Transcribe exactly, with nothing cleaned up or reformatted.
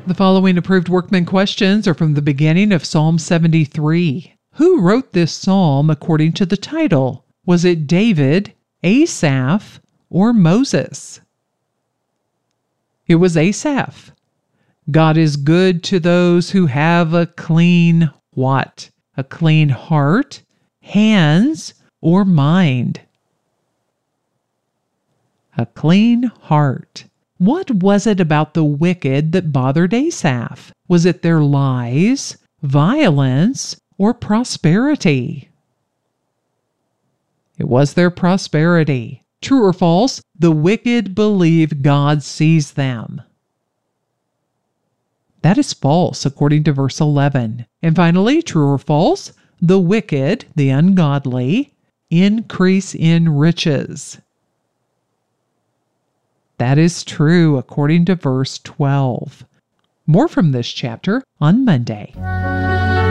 The following approved workman questions are from the beginning of Psalm seventy-three. Who wrote this psalm according to the title? Was it David, Asaph, or Moses? It was Asaph. God is good to those who have a clean what? A clean heart, hands, or mind? A clean heart. What was it about the wicked that bothered Asaph? Was it their lies, violence, or prosperity? It was their prosperity. True or false? The wicked believe God sees them. That is false, according to verse eleven. And finally, true or false? The wicked, the ungodly, increase in riches. That is true, according to verse twelve. More from this chapter on Monday.